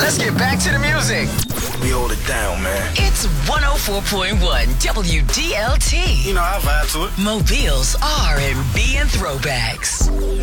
Let's get back to the music. We hold it down, man. It's 104.1 WDLT. You know, I vibe to it. Mobile's R&B and throwbacks.